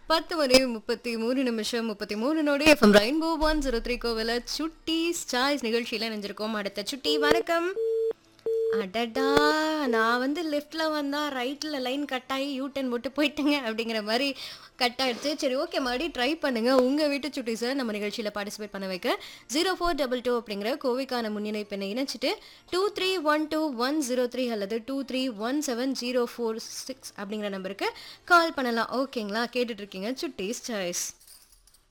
10 மணி 33 நிமிஷம் 33 நொடி FM rainbow 103 கோவில சுட்டீஸ் சாய்ஸ் நிகழ்ச்சியில நினைஞ்சிருக்கோம். அடுத்த சுட்டி வணக்கம். அடடா! நான் வந்து லெஃப்ட்ல வந்தா ரைட்ல லைன் கட் ஆகி யூ டர்ன் போட்டு போயிட்டேங்க அப்படிங்கிற மாரி கட் ஆயிடுச்சு. சரி ஓகே மறுபடியும் ட்ரை பண்ணுங்க. உங்க வீட்டு சுட்டீஸ நம்ம நிகழ்ச்சியில பார்ட்டிசிபேட் பண்ண வைக்க 0422 அப்படிங்கிற கோவைக்கான முன்னிணைப்பு எண்ணை இணைச்சிட்டு 2312 103 அல்லது 23170446 அப்படிங்கிற நம்பருக்கு கால் பண்ணலாம். ஓகேங்களா? கேட்டுட்டு இருக்கீங்க சுட்டீஸ் சாய்ஸ்.